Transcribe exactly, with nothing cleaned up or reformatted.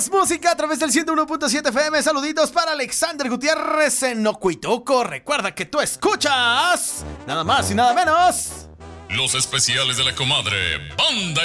más música a través del ciento uno punto siete F M. Saluditos para Alexander Gutiérrez en Ocuituco. Recuerda que tú escuchas nada más y nada menos los especiales de la comadre Banda